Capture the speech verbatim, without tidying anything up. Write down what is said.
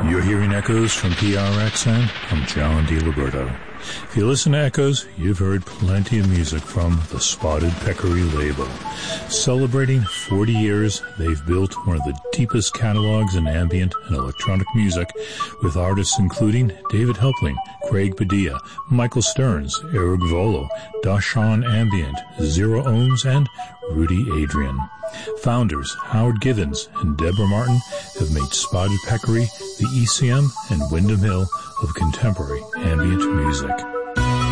You're hearing echoes from P R X N. I'm John DiLiberto. If you listen to Echoes, you've heard plenty of music from the Spotted Peccary label. Celebrating forty years, they've built one of the deepest catalogs in ambient and electronic music, with artists including David Helpling, Craig Padilla, Michael Stearns, Eric Volo, Dashawn Ambient, Zero Ohms, and Rudy Adrian. Founders Howard Givens and Deborah Martin have made Spotted Peccary the E C M and Windham Hill of contemporary ambient music.